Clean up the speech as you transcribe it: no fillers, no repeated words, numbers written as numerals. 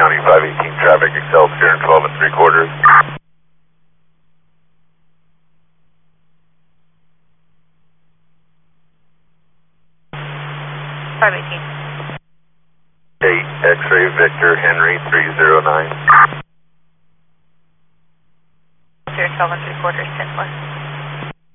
County 518 traffic, Excelsior and 12 3/4. 518. 8 X-ray Victor Henry 309. 0, 12 3/4, 10 4.